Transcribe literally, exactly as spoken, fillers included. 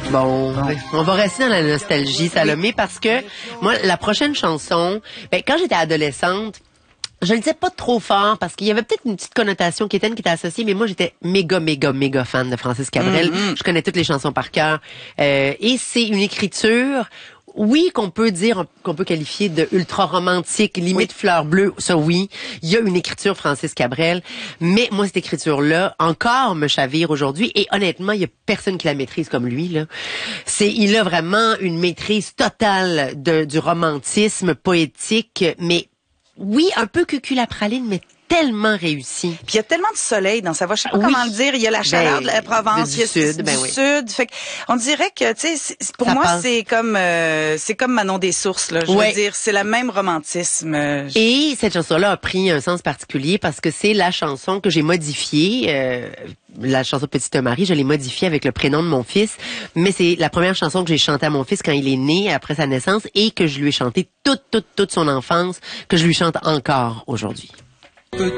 Bon, bon, on va rester dans la nostalgie, Salomé, parce que moi, la prochaine chanson, ben, quand j'étais adolescente, je le disais pas trop fort parce qu'il y avait peut-être une petite connotation qui était qui était associée, mais moi j'étais méga méga méga fan de Francis Cabrel. Mm-hmm. Je connais toutes les chansons par cœur euh, et c'est une écriture. Oui, qu'on peut dire, qu'on peut qualifier de ultra romantique, limite oui. fleur bleue, ça oui. Il y a une écriture Francis Cabrel, mais moi cette écriture-là encore me chavire aujourd'hui et honnêtement, il y a personne qui la maîtrise comme lui là. C'est, il a vraiment une maîtrise totale de du romantisme poétique, mais oui, un peu cucul-à-praline, mais tellement réussi. Puis il y a tellement de soleil dans sa voix, je sais pas oui. comment le dire, il y a la chaleur ben, de la Provence, du il y a sud, du ben oui. sud, fait que on dirait que tu sais pour ça moi passe. c'est comme euh, c'est comme Manon des Sources là, je ouais. veux dire, c'est le même romantisme. Euh, Et cette chanson-là a pris un sens particulier parce que c'est la chanson que j'ai modifiée euh, la chanson Petite Marie, je l'ai modifiée avec le prénom de mon fils, mais c'est la première chanson que j'ai chantée à mon fils quand il est né, après sa naissance, et que je lui ai chantée toute, toute, toute son enfance, que je lui chante encore aujourd'hui.